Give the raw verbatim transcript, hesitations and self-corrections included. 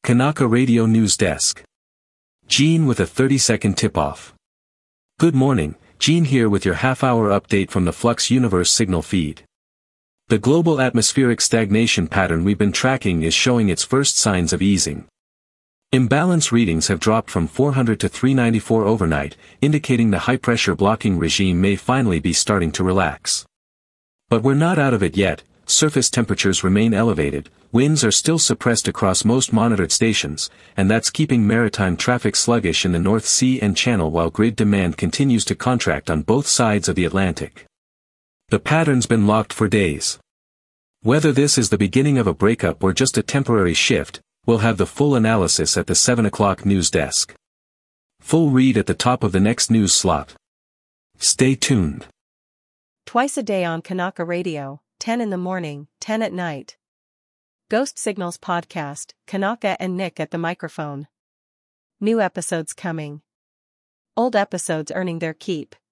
Kanaka Radio News Desk. Gene with a thirty second tip-off. Good morning, Gene here with your half-hour update from the Flux Universe signal feed. The global atmospheric stagnation pattern we've been tracking is showing its first signs of easing. Imbalance readings have dropped from four hundred to three ninety-four overnight, indicating the high-pressure blocking regime may finally be starting to relax. But we're not out of it yet. Surface temperatures remain elevated, winds are still suppressed across most monitored stations, and that's keeping maritime traffic sluggish in the North Sea and Channel while grid demand continues to contract on both sides of the Atlantic. The pattern's been locked for days. Whether this is the beginning of a breakup or just a temporary shift, we'll have the full analysis at the seven o'clock news desk. Full read at the top of the next news slot. Stay tuned. Twice a day on Kanaka Radio, ten in the morning, ten at night. Ghost Signals Podcast, Kanaka and Nick at the microphone. New episodes coming. Old episodes earning their keep.